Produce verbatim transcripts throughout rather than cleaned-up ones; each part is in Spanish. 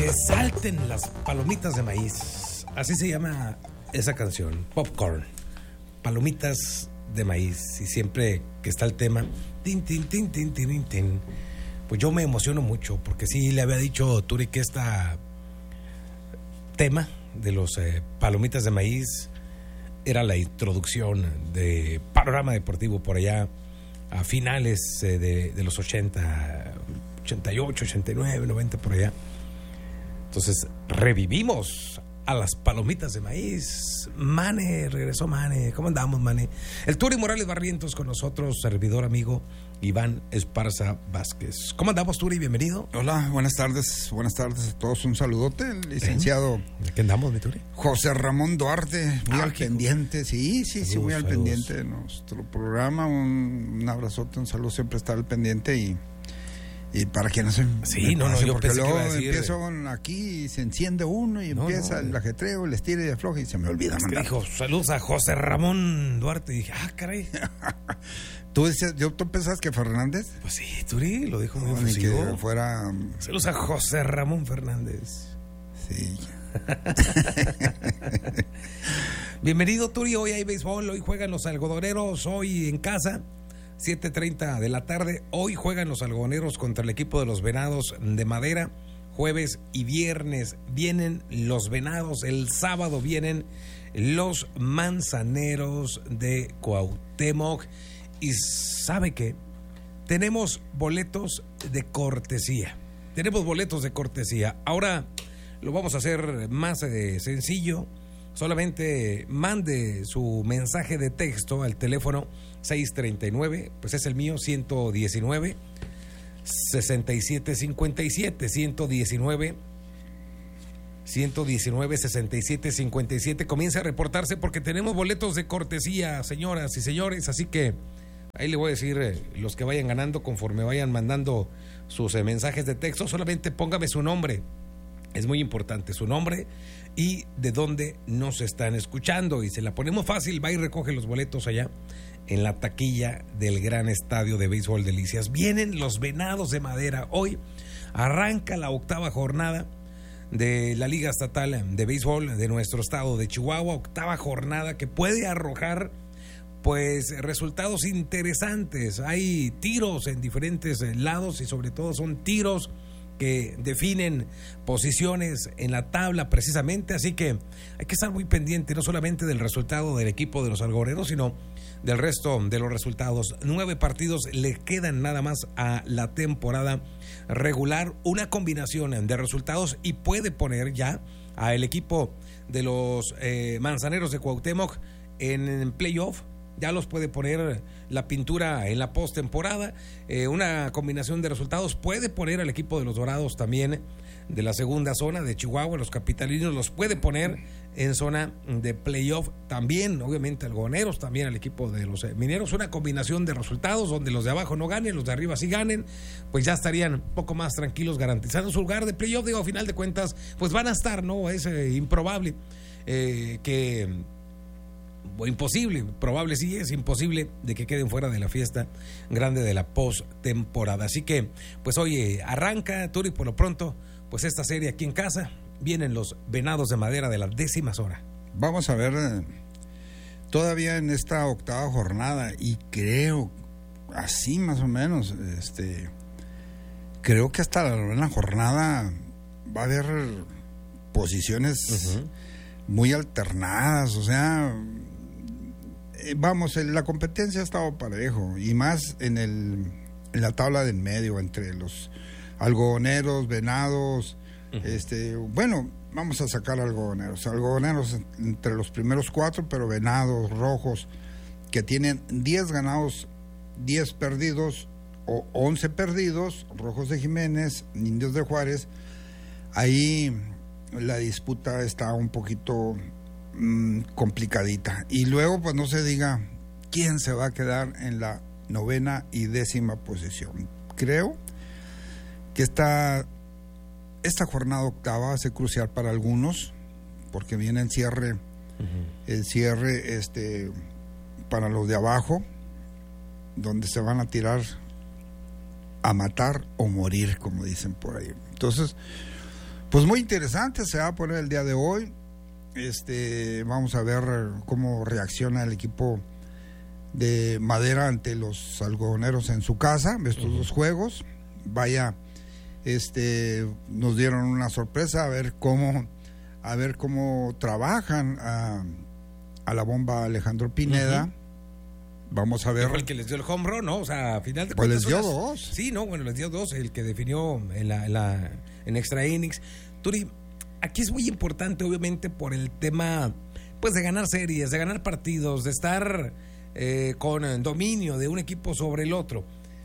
Que salten las palomitas de maíz. Así se llama esa canción, Popcorn. Palomitas de maíz. Y siempre que está el tema, tin, tin, tin, tin, tin, tin, pues yo me emociono mucho, porque sí le había dicho Turi que este tema de los eh, palomitas de maíz era la introducción de Panorama Deportivo por allá a finales eh, de, de los ochenta, ochenta y ocho, ochenta y nueve, noventa, por allá. Entonces revivimos a las palomitas de maíz. Mane, regresó Mane. ¿Cómo andamos, Mane? El Turi Morales Barrientos con nosotros, servidor amigo Iván Esparza Vázquez. ¿Cómo andamos, Turi? Bienvenido. Hola, buenas tardes. Buenas tardes a todos. Un saludote, el licenciado. ¿De andamos, mi Turi? José Ramón Duarte, muy ah, al pendiente. Sí, sí, saludos, sí, muy al saludos. pendiente de nuestro programa. Un, un abrazote, un saludo, siempre estar al pendiente y... Y para quienes se sí, no, no, yo porque pensé luego que iba a decir, empiezo aquí y se enciende uno y no, empieza no, el ajetreo, el estira y afloja y se me olvida mandar. Dijo, saludos a José Ramón Duarte. Y dije, ah, caray. ¿Tú, decías, yo, ¿Tú pensabas que Fernández? Pues sí, Turi lo dijo muy no, efusivo. Que fuera... Saludos a José Ramón Fernández. Sí. Bienvenido, Turi. Hoy hay béisbol, hoy juegan los algodoneros, hoy en casa. siete treinta de la tarde, hoy juegan los algodoneros contra el equipo de los Venados de Madera. Jueves y viernes vienen los Venados, el sábado vienen los Manzaneros de Cuauhtémoc. Y ¿sabe qué? Tenemos boletos de cortesía, tenemos boletos de cortesía. Ahora lo vamos a hacer más eh, sencillo. Solamente mande su mensaje de texto al teléfono seis treinta y nueve, pues es el mío, ciento diecinueve, sesenta y siete cincuenta y siete, ciento diecinueve, ciento diecinueve, sesenta y siete cincuenta y siete. Comienza a reportarse porque tenemos boletos de cortesía, señoras y señores, así que ahí le voy a decir eh, los que vayan ganando conforme vayan mandando sus eh, mensajes de texto. Solamente póngame su nombre, es muy importante, su nombre y de dónde nos están escuchando, y se la ponemos fácil, va y recoge los boletos allá en la taquilla del gran estadio de béisbol Delicias. Vienen los Venados de Madera. Hoy arranca la octava jornada de la Liga Estatal de Béisbol de nuestro estado de Chihuahua, octava jornada que puede arrojar pues resultados interesantes. Hay tiros en diferentes lados y sobre todo son tiros que definen posiciones en la tabla precisamente, así que hay que estar muy pendiente no solamente del resultado del equipo de los algodoneros, sino del resto de los resultados. Nueve partidos le quedan nada más a la temporada regular, una combinación de resultados y puede poner ya al equipo de los eh, Manzaneros de Cuauhtémoc en, en playoff. Ya los puede poner la pintura en la postemporada. Eh, una combinación de resultados puede poner al equipo de los Dorados también de la segunda zona de Chihuahua. Los capitalinos los puede poner en zona de playoff también. Obviamente algodoneros, también al equipo de los mineros. Una combinación de resultados donde los de abajo no ganen, los de arriba sí ganen. Pues ya estarían un poco más tranquilos garantizando su lugar de playoff. Digo, a final de cuentas, pues van a estar, ¿no? Es eh, improbable eh, que... o imposible, probable sí es imposible de que queden fuera de la fiesta grande de la postemporada. Así que, pues hoy arranca, Turi, por lo pronto, pues esta serie aquí en casa. Vienen los Venados de Madera de la décima zona. Vamos a ver, todavía en esta octava jornada, y creo, así más o menos, este, creo que hasta la novena jornada va a haber posiciones uh-huh. muy alternadas, o sea... Vamos, la competencia ha estado parejo y más en el en la tabla del medio entre los algodoneros, Venados, uh-huh. este, bueno, vamos a sacar algodoneros, algodoneros entre los primeros cuatro, pero Venados, Rojos, que tienen diez ganados, diez perdidos o once perdidos, Rojos de Jiménez, Indios de Juárez, ahí la disputa está un poquito complicadita. Y luego pues no se diga quién se va a quedar en la novena y décima posición. Creo que esta esta jornada octava va a ser crucial para algunos porque viene el cierre uh-huh. el cierre este para los de abajo, donde se van a tirar a matar o morir, como dicen por ahí. Entonces Pues muy interesante se va a poner el día de hoy. Este, vamos a ver cómo reacciona el equipo de Madera ante los algodoneros en su casa, estos uh-huh. dos juegos. Vaya, este, nos dieron una sorpresa a ver cómo, a ver cómo trabajan a, a la bomba Alejandro Pineda. Uh-huh. Vamos a ver. Fue el que les dio el home run, ¿no? O sea, a final de pues cuentas. les dio las... dos. Sí, no, bueno, les dio dos, el que definió en la, en la en extra innings. Turi, aquí es muy importante, obviamente, por el tema, pues, de ganar series, de ganar partidos, de estar eh, con dominio de un equipo sobre el otro.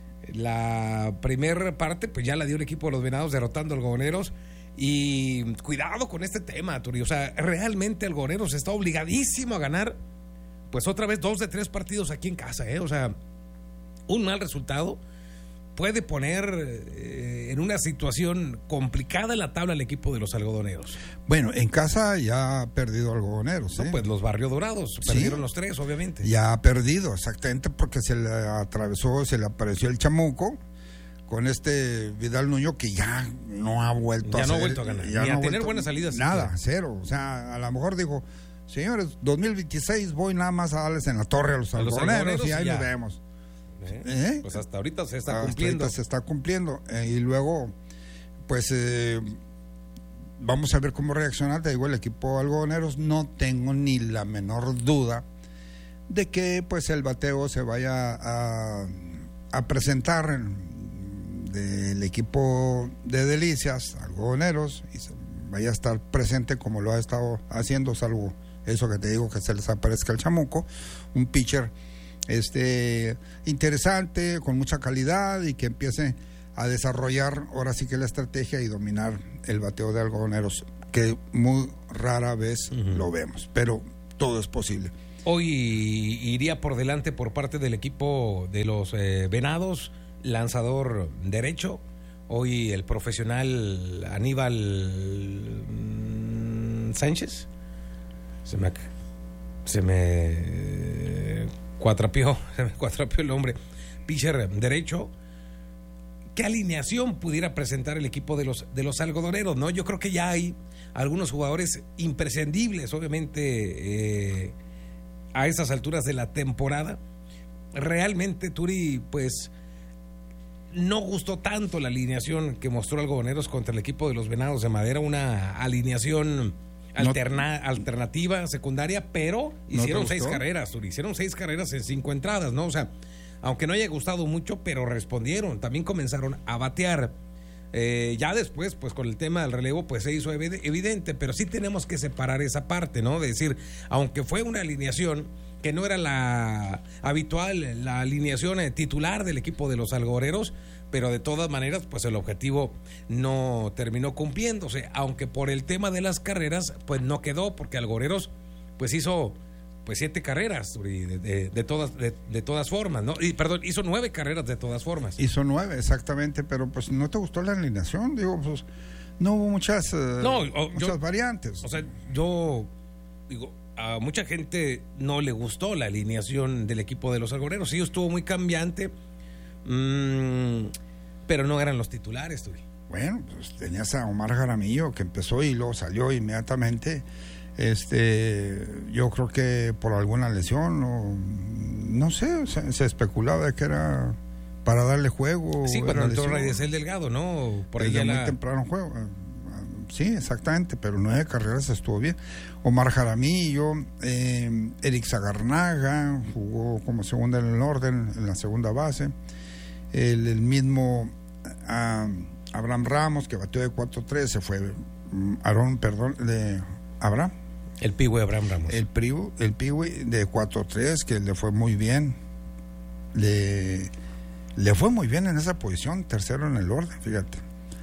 La primera parte, pues, ya la dio el equipo de los Venados derrotando a Algodoneros. Y cuidado con este tema, Turi. O sea, realmente Algodoneros está obligadísimo a ganar. Pues otra vez dos de tres partidos aquí en casa, ¿eh? O sea, un mal resultado puede poner eh, en una situación complicada en la tabla al equipo de los algodoneros. Bueno, en casa ya ha perdido Algodoneros, ¿eh? No, pues los Barrio Dorados, ¿sí? Perdieron los tres, obviamente. Ya ha perdido, exactamente, porque se le atravesó, se le apareció el chamuco con este Vidal Nuño que ya no ha vuelto ya a no hacer, ha vuelto a ganar, ya ni no a ha tener vuelto, buenas salidas. Nada, cero. O sea, a lo mejor dijo, señores, dos mil veintiséis voy nada más a darles en la torre a los algodoneros y ahí nos vemos. ¿Eh? ¿Eh? Pues hasta ahorita se está hasta cumpliendo. Ahorita se está cumpliendo. Eh, y luego, pues, eh, vamos a ver cómo reacciona. Te digo, el equipo algodoneros, no tengo ni la menor duda de que, pues, el bateo se vaya a, a presentar en, del equipo de Delicias, algodoneros, y se vaya a estar presente como lo ha estado haciendo, salvo eso que te digo, que se les aparezca el chamuco, un pitcher este interesante, con mucha calidad y que empiece a desarrollar ahora sí que la estrategia y dominar el bateo de algodoneros, que muy rara vez uh-huh. lo vemos, pero todo es posible. Hoy iría por delante por parte del equipo de los eh, Venados, lanzador derecho. Hoy el profesional Aníbal mm, Sánchez se me se me cuatrapeó, se me cuatrapeó el hombre. Pitcher derecho. ¿Qué alineación pudiera presentar el equipo de los de los algodoneros? No, yo creo que ya hay algunos jugadores imprescindibles, obviamente, eh, a esas alturas de la temporada. Realmente, Turi, pues no gustó tanto la alineación que mostró Algodoneros contra el equipo de los Venados de Madera, una alineación alterna, no, alternativa, secundaria, pero hicieron ¿no seis carreras, Turi, hicieron seis carreras en cinco entradas, ¿no? O sea, aunque no haya gustado mucho, pero respondieron, también comenzaron a batear. Eh, ya después, pues con el tema del relevo, pues se hizo evidente, pero sí tenemos que separar esa parte, ¿no? De decir, aunque fue una alineación que no era la habitual, la alineación titular del equipo de los algodoneros, pero de todas maneras, pues el objetivo no terminó cumpliéndose, aunque por el tema de las carreras, pues no quedó, porque Algodoneros, pues hizo pues siete carreras de, de, de todas de, de todas formas, ¿no? Y perdón, hizo nueve carreras de todas formas. Hizo nueve, exactamente, pero pues no te gustó la alineación, digo, pues no hubo muchas, uh, no, o, muchas yo, variantes. O sea, yo digo, a mucha gente no le gustó la alineación del equipo de los algodoneros, sí, estuvo muy cambiante, mmm, pero no eran los titulares, Turi. Bueno, pues tenías a Omar Jaramillo, que empezó y luego salió inmediatamente. Este, yo creo que por alguna lesión o no sé, se, se especulaba de que era para darle juego. Sí, cuando entró Raidezel Delgado, ¿no? Por ahí muy la... temprano juego. Sí, exactamente, pero nueve carreras estuvo bien. Omar Jaramillo, eh, Eric Zagarnaga jugó como segunda en el orden, en la segunda base. El, el mismo uh, Abraham Ramos, que batió de cuatro tres, se fue. Um, Aarón, perdón, de Abraham. El Piwi Abraham Ramos. El Piwi, el Piwi de cuatro tres, que le fue muy bien. Le, le fue muy bien en esa posición, tercero en el orden, fíjate.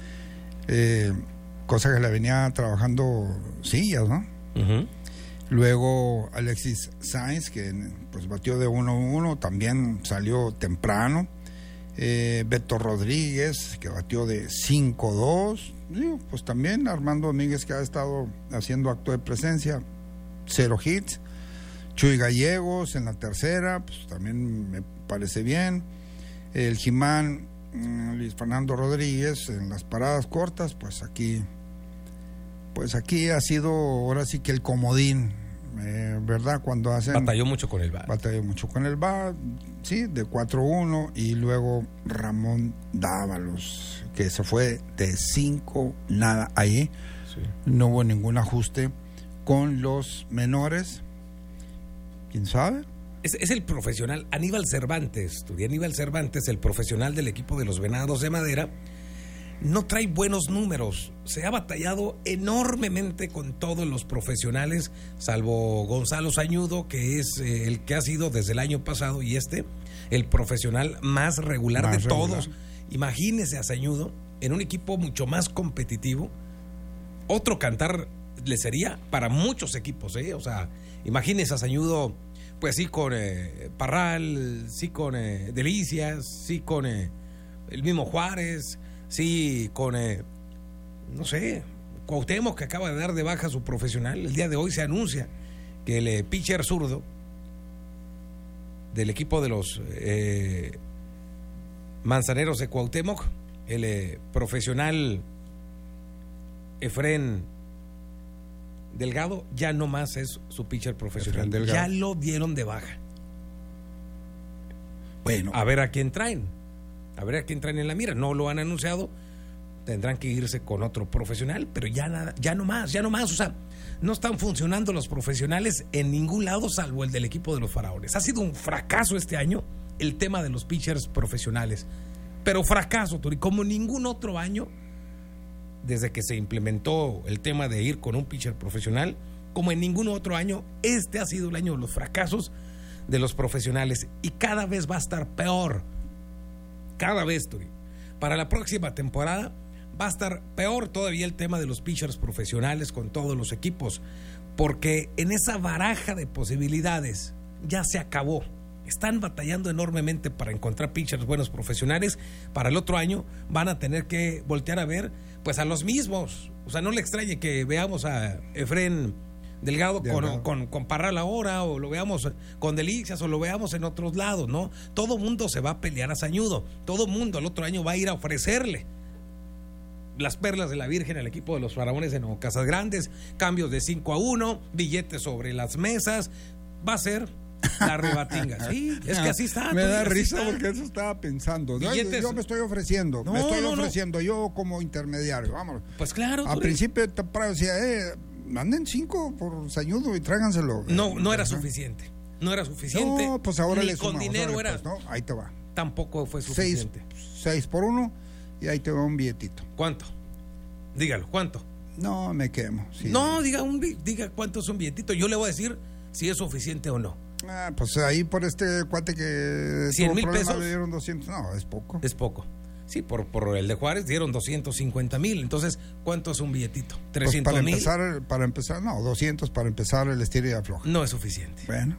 Eh, cosa que le venía trabajando sillas, ¿no? Uh-huh. Luego Alexis Sainz, que pues batió de uno uno, también salió temprano. Eh, Beto Rodríguez, que batió de cinco dos. Digo, pues también Armando Domínguez, que ha estado haciendo acto de presencia, cero hits. Chuy Gallegos en la tercera, pues también me parece bien. El Jimán, Luis Fernando Rodríguez en las paradas cortas, pues aquí pues aquí ha sido ahora sí que el comodín, eh, ¿verdad? Cuando hacen... Batalló mucho con el V A R. Batalló mucho con el V A R, sí, de cuatro uno, y luego Ramón Dávalos, que se fue de cinco nada ahí. Sí. No hubo ningún ajuste con los menores. ¿Quién sabe? Es, es el profesional Aníbal Cervantes, Turi. Aníbal Cervantes, el profesional del equipo de los Venados de Madera, no trae buenos números. Se ha batallado enormemente con todos los profesionales, salvo Gonzalo Sañudo, que es eh, el que ha sido desde el año pasado, y este, el profesional más regular Más de regular. todos. Imagínese a Sañudo en un equipo mucho más competitivo. Otro cantar le sería para muchos equipos, ¿eh? O sea, imagínese a Sañudo, pues sí con eh, Parral, sí con eh, Delicias, sí con eh, el mismo Juárez, sí con, eh, no sé, Cuauhtémoc, que acaba de dar de baja a su profesional. El día de hoy se anuncia que el eh, pitcher zurdo del equipo de los eh, Manzaneros de Cuauhtémoc, el eh, profesional Efrén Delgado, ya no más es su pitcher profesional. Ya lo dieron de baja. Bueno, A ver a quién traen. A ver a quién traen en la mira. No lo han anunciado. Tendrán que irse con otro profesional, pero ya nada, ya no más, ya no más. O sea, no están funcionando los profesionales en ningún lado salvo el del equipo de los Faraones. Ha sido un fracaso este año el tema de los pitchers profesionales. Pero fracaso, Turi, como ningún otro año desde que se implementó el tema de ir con un pitcher profesional, como en ningún otro año, este ha sido el año de los fracasos de los profesionales, y cada vez va a estar peor. Cada vez, Turi. Para la próxima temporada va a estar peor todavía el tema de los pitchers profesionales con todos los equipos, porque en esa baraja de posibilidades ya se acabó. Están batallando enormemente para encontrar pitchers buenos profesionales. Para el otro año van a tener que voltear a ver pues a los mismos. O sea, no le extrañe que veamos a Efrén Delgado, Delgado. Con, con, con Parral ahora, o lo veamos con Delicias, o lo veamos en otros lados, ¿no? Todo mundo se va a pelear a Sañudo. Todo mundo el otro año va a ir a ofrecerle las perlas de la Virgen al equipo de los Faraones en Casas Grandes, cambios de cinco a uno, billetes sobre las mesas. Va a ser la rebatinga. Sí, es que así está. Me da así risa está. Porque eso estaba pensando. Yo, Billetes. yo me estoy ofreciendo, No, me estoy no, no. ofreciendo yo como intermediario. Vamos. Pues claro. Al tú principio te decía, eh, manden cinco por Sañudo y tráiganselo. No, no era suficiente. No era suficiente. No, pues ahora Ni le con sumamos, dinero órale, era. pues, ¿no? Ahí te va. Tampoco fue Seis, suficiente. seis por uno y ahí te va un billetito. ¿Cuánto? Dígalo, ¿cuánto? No, me quemo. Sí. No, diga un bi- diga cuánto es un billetito. Yo le voy a decir si es suficiente o no. Ah, pues ahí por este cuate que ¿Cien tuvo mil problemas pesos? le dieron doscientos. No, es poco. Es poco. Sí, por, por el de Juárez dieron doscientos cincuenta mil. Entonces, ¿cuánto es un billetito? Pues ¿trescientos para mil? empezar, para empezar, no, doscientos para empezar el estilo y afloja. No es suficiente. Bueno.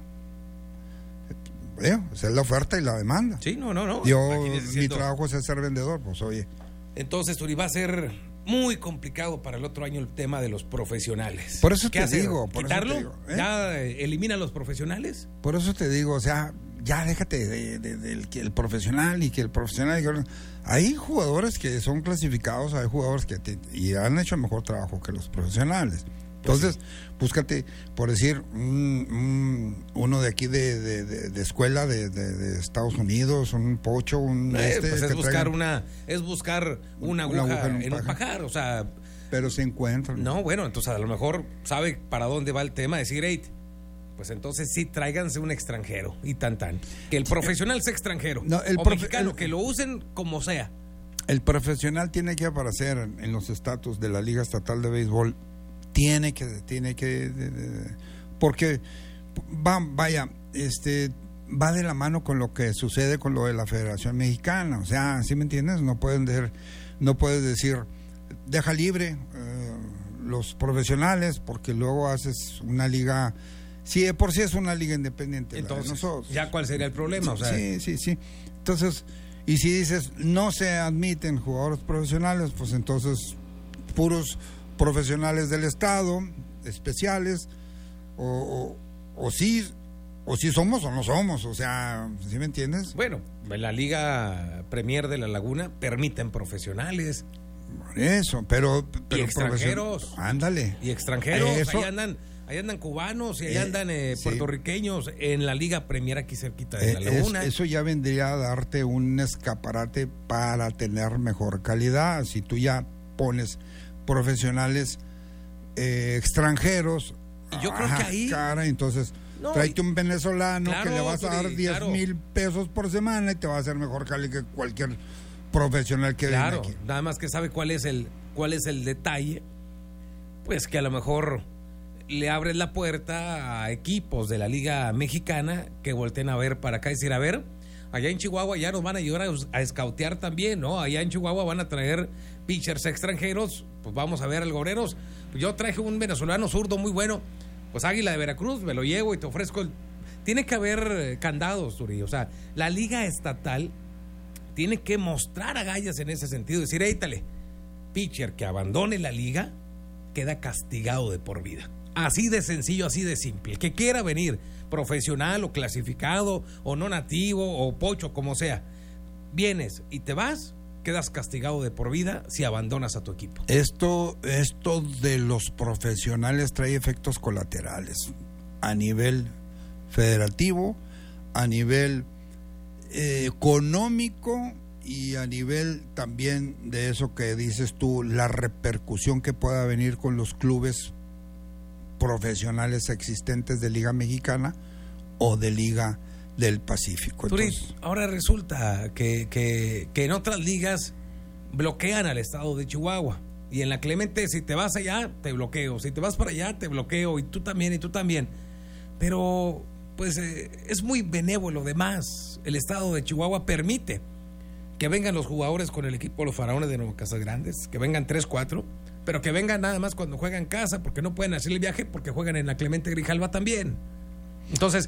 Eh, esa es la oferta y la demanda. Sí, no, no, no. Yo, Imagínese mi siendo- trabajo es ser vendedor, pues oye. Entonces, Turi, va a ser muy complicado para el otro año el tema de los profesionales. Por eso ¿Qué te hacer? digo, por eso ¿Quitarlo? te digo, ¿eh? ¿Ya eh, elimina a los profesionales? Por eso te digo, o sea, ya déjate de, de- del que el profesional y que el profesional. y que- Hay jugadores que son clasificados, hay jugadores que te- y han hecho mejor trabajo que los profesionales. Entonces, búscate, por decir, un- un- uno de aquí de, de- de- de escuela de, de- de Estados Unidos, un pocho, un Eh, este, pues es que buscar traigan- una es buscar una Una aguja, aguja en un en un pajar. pajar. O sea, pero se encuentran. no, bueno, entonces a lo mejor sabe para dónde va el tema, decir, hey, pues entonces sí, tráiganse un extranjero y tan tan. Que el profesional sea extranjero No, el o profe- mexicano, el- que lo usen como sea. El profesional tiene que aparecer en, en los estatus de la Liga Estatal de Béisbol. Tiene que, tiene que, de- de- de- porque va, vaya, este, va de la mano con lo que sucede con lo de la Federación Mexicana. O sea, ¿sí me entiendes? No pueden decir, no puedes decir, deja libre eh, los profesionales, porque luego haces una liga. Sí, de por sí es una liga independiente. la de Entonces, nosotros. ¿ya cuál sería el problema? O sea, Sí, sí, sí. Entonces, y si dices no se admiten jugadores profesionales, pues entonces puros profesionales del Estado, especiales, o, o, o sí, o sí somos o no somos, o sea, ¿sí me entiendes? bueno, la Liga Premier de la Laguna permiten profesionales. Eso, pero, pero y extranjeros. Ándale. Y extranjeros, Eso. ahí andan, ahí andan cubanos y ahí Eh, andan eh, sí. puertorriqueños en la Liga Premier aquí cerquita de la Eh, es- Laguna. eso ya vendría a darte un escaparate para tener mejor calidad. Si tú ya pones profesionales eh, extranjeros, Y yo creo que ahí- cara, entonces No, tráete y- un venezolano Claro, que le vas a dar Turi, diez claro. mil pesos por semana y te va a hacer mejor cali que cualquier profesional que Claro, viene aquí. nada más que sabe cuál es el cuál es el detalle, pues que a lo mejor le abres la puerta a equipos de la Liga Mexicana que volteen a ver para acá y decir, a ver, allá en Chihuahua ya nos van a ayudar a, a escautear también, ¿no? Allá en Chihuahua van a traer pitchers extranjeros, pues vamos a ver algoreros. Yo traje un venezolano zurdo muy bueno, pues Águila de Veracruz, me lo llevo y te ofrezco el... Tiene que haber eh, candados, Turi, o sea, la Liga Estatal tiene que mostrar agallas en ese sentido, decir, éítale, pitcher que abandone la liga queda castigado de por vida. Así de sencillo, así de simple. El que quiera venir, profesional o clasificado, o no nativo, o pocho, como sea, vienes y te vas, quedas castigado de por vida si abandonas a tu equipo. Esto, esto de los profesionales trae efectos colaterales a nivel federativo, a nivel eh, económico y a nivel también de eso que dices tú, la repercusión que pueda venir con los clubes profesionales existentes de Liga Mexicana o de Liga del Pacífico. Turi, Entonces, ahora resulta que, que, que en otras ligas bloquean al estado de Chihuahua. Y en la Clemente, si te vas allá, te bloqueo. Si te vas para allá, te bloqueo. Y tú también, y tú también. Pero, pues, eh, es muy benévolo. Además, el estado de Chihuahua permite que vengan los jugadores con el equipo Los Faraones de Nuevo Casas Grandes, que vengan tres, cuatro, pero que vengan nada más cuando juegan en casa, porque no pueden hacer el viaje, porque juegan en la Clemente Grijalva también. Entonces,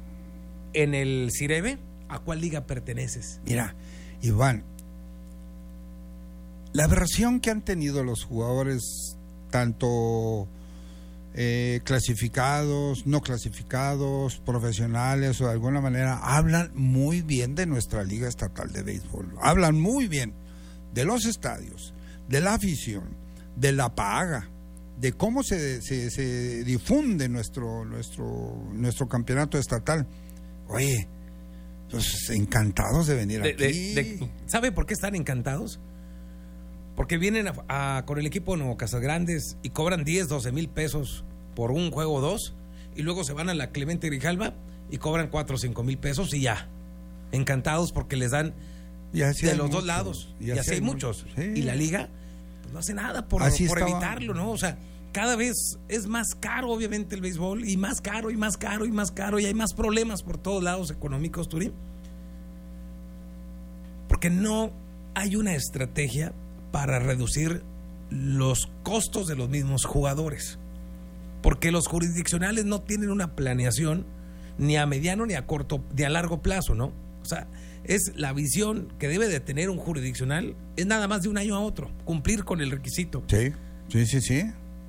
en el Cirebe, ¿a cuál liga perteneces? mira, Iván, la versión que han tenido los jugadores, tanto eh, clasificados, no clasificados, profesionales o de alguna manera, hablan muy bien de nuestra Liga Estatal de Béisbol. Hablan muy bien de los estadios, de la afición, de la paga, de cómo se, se, se difunde nuestro, nuestro, nuestro campeonato estatal. Oye, pues encantados de venir De- aquí. de- de- ¿Sabe por qué están encantados? Porque vienen a, a- con el equipo de Nuevo Casas Grandes y cobran diez, doce mil pesos por un juego o dos, y luego se van a la Clemente Grijalva y cobran cuatro o cinco mil pesos y ya. Encantados porque les dan Y así de hay los muchos, dos lados. y Y, así así hay hay muchos. muchos, sí. Y la liga pues, no hace nada por, Así por estaba. evitarlo, ¿no? O sea, cada vez es más caro, obviamente, el béisbol, y más caro, y más caro, y más caro, y hay más problemas por todos lados económicos, Turi. Porque no hay una estrategia para reducir los costos de los mismos jugadores. Porque los jurisdiccionales no tienen una planeación ni a mediano, ni a corto, ni a largo plazo, ¿no? O sea, es la visión que debe de tener un jurisdiccional, es nada más de un año a otro, cumplir con el requisito. Sí, sí, sí, sí.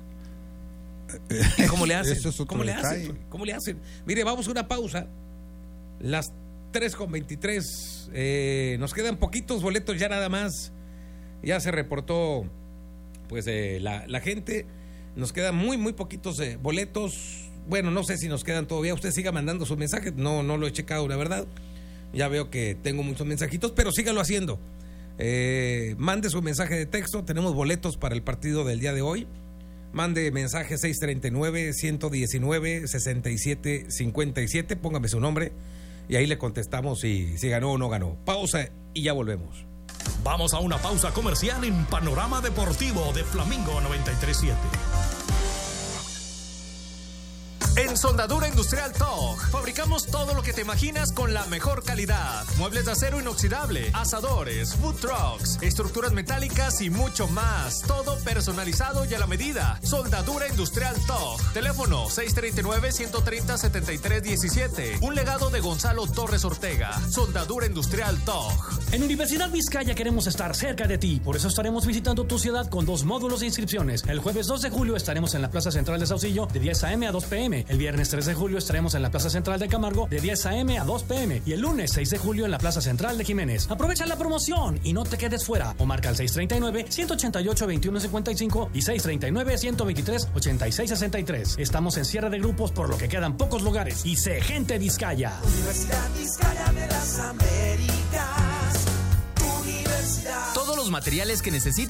¿Y cómo le hacen? Eso es otro ¿Cómo le detalle. hacen? ¿Cómo le hacen? Mire, vamos a una pausa. Las tres con veintitrés. Eh, nos quedan poquitos boletos ya nada más. Ya se reportó pues eh, la, la gente. Nos quedan muy, muy poquitos eh, boletos. Bueno, no sé si nos quedan todavía. Usted siga mandando sus mensajes. No, no lo he checado, la verdad. Ya veo que tengo muchos mensajitos, pero sígalo haciendo. Eh, mande su mensaje de texto. Tenemos boletos para el partido del día de hoy. Mande mensaje seis treinta y nueve, ciento diecinueve, sesenta y siete cincuenta y siete. Póngame su nombre y ahí le contestamos si, si ganó o no ganó. Pausa y ya volvemos. Vamos a una pausa comercial en Panorama Deportivo de Flamingo noventa y tres punto siete. En Soldadura Industrial T O G fabricamos todo lo que te imaginas con la mejor calidad. Muebles de acero inoxidable, asadores, food trucks, estructuras metálicas y mucho más. Todo personalizado y a la medida. Soldadura Industrial T O G. Teléfono seis treinta y nueve, ciento treinta, setenta y tres diecisiete. Un legado de Gonzalo Torres Ortega. Soldadura Industrial T O G. En Universidad Vizcaya queremos estar cerca de ti. Por eso estaremos visitando tu ciudad con dos módulos de inscripciones. El jueves dos de julio estaremos en la Plaza Central de Saucillo de diez a eme a dos pe eme. El viernes tres de julio estaremos en la Plaza Central de Camargo de diez a eme a dos pe eme y el lunes seis de julio en la Plaza Central de Jiménez. Aprovecha la promoción y no te quedes fuera. O marca al seis treinta y nueve, ciento ochenta y ocho, veintiuno cincuenta y cinco y seis treinta y nueve, ciento veintitrés, ochenta y seis sesenta y tres. Estamos en cierre de grupos por lo que quedan pocos lugares. Y sé gente Vizcaya. Universidad Vizcaya de las Américas. Universidad. Todos los materiales que necesitas